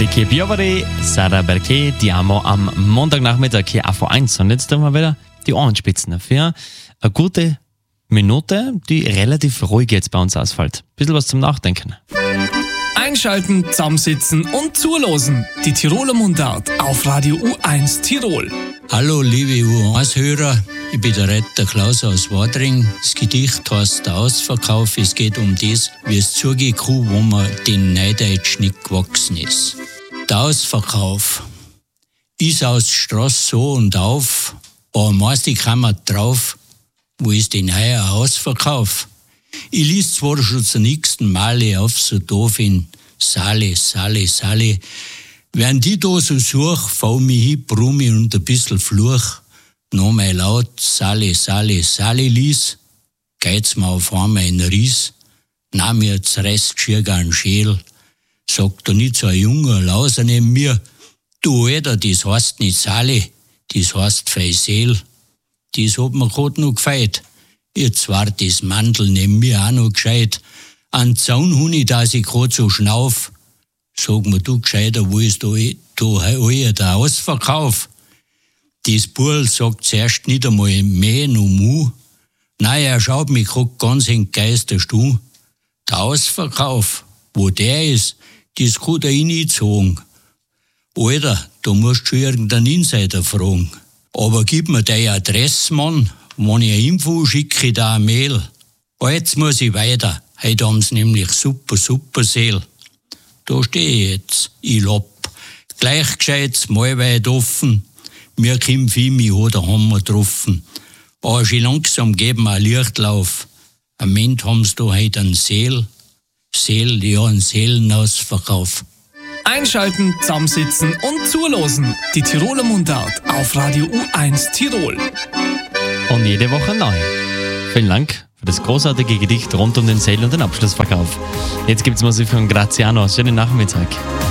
Enrique Piovere, Sara Berke, die haben wir am Montagnachmittag hier auf 1. Und jetzt tun wir wieder die Ohrenspitzen für eine gute Minute, die relativ ruhig jetzt bei uns ausfällt. Bisschen was zum Nachdenken. Einschalten, zusammensitzen und zulosen. Die Tiroler Mundart auf Radio U1 Tirol. Hallo liebe U1-Hörer, ich bin der Retter Klaus aus Wadring. Das Gedicht heißt der Ausverkauf. Es geht um das, wie es zugeht, wo man den Neideutsch nicht gewachsen ist. Der Ausverkauf. Ist aus Straße so und auf, aber meist ich kann man drauf, wo ist denn heuer Ausverkauf? Ich lies zwar schon zum nächsten Male auf so doof in Sale. Während ich da so such, fall mich hin, brumm und ein bisschen fluch. Noch mal laut Sale lies, geht's mir auf einmal in Ries. Na mir jetzt Rest schier an Schäl. Sagt da nicht so ein junger Lauser neben mir, du Alter, das heißt nicht Sale, das heißt Feisel. Das hat mir grad noch gefeit. Jetzt war das Mandel neben mir auch noch gescheit. An Zaun hun ich, dass ich grad so schnauf. Sag mir du gescheiter, wo ist da heuer der Ausverkauf? Das Burl sagt zuerst nicht einmal mehr noch mu. Nein, er schaut mich grad ganz entgeisterst an. Der Ausverkauf, wo der ist, das kann er nicht sagen. Alter, da musst du schon irgendeinen Insider fragen. Aber gib mir deine Adresse, Mann. Wenn ich eine Info schicke, ich da eine Mail. Jetzt muss ich weiter. Heute haben sie nämlich super Seel. Da stehe ich jetzt. Ich lob. Gleich gescheit, mal weit offen. Mir kommt viel, mich hat der Hammer getroffen. Aber schon langsam geben wir einen Lichtlauf. Am Ende haben sie da heute einen Seel, ja, einen Seelenausverkauf. Einschalten, zusammensitzen und zulosen. Die Tiroler Mundart auf Radio U1 Tirol. Und jede Woche neu. Vielen Dank für das großartige Gedicht rund um den Sale und den Abschlussverkauf. Jetzt gibt's Musik von Graziano. Schönen Nachmittag.